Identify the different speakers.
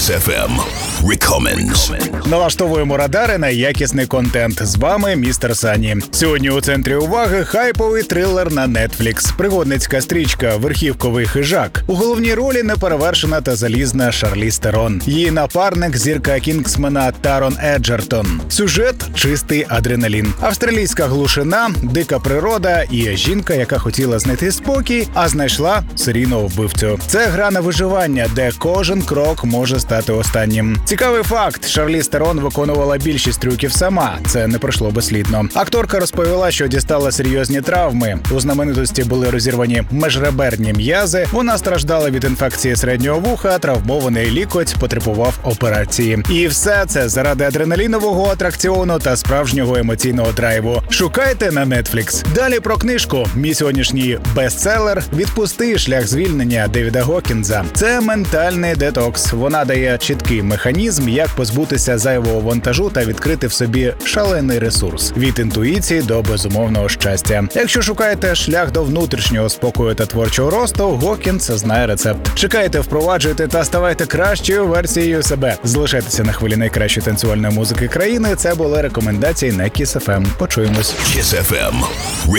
Speaker 1: Kiss FM Recommends.
Speaker 2: Налаштовуємо радари на якісний контент. З вами містер Сані. Сьогодні у центрі уваги хайповий трилер на Netflix. Пригодницька стрічка «Верхівковий хижак». У головній ролі неперевершена та залізна Шарліз Терон. Її напарник – зірка Кінгсмена Тарон Еджертон. Сюжет – чистий адреналін. Австралійська глушина, дика природа і жінка, яка хотіла знайти спокій, а знайшла серійного вбивцю. Це гра на виживання, де кожен крок може стати останнім. Цікавий факт – Шарліз Терон виконувала більшість трюків сама. Це не пройшло безслідно. Акторка розповіла, що дістала серйозні травми. У знаменитості були розірвані межреберні м'язи, вона страждала від інфекції середнього вуха, травмований лікоть потребував операції. І все це заради адреналінового атракціону та справжнього емоційного драйву. Шукайте на Netflix. Далі про книжку. Мій сьогоднішній бестселер «Відпусти. Шлях звільнення» Девіда Гокінза. Це ментальний детокс. Вона дає чіткий механізм, як позбутися зайвого вантажу та відкрити в собі шалений ресурс. Від інтуїції до безумовного щастя. Якщо шукаєте шлях до внутрішнього спокою та творчого росту, Гокінз знає рецепт. Чекайте, впроваджуйте та ставайте кращою версією себе. Залишайтеся на хвилі найкращої танцювальної музики країни. Це були рекомендації на Kiss FM. Почуємось.
Speaker 1: Kiss FM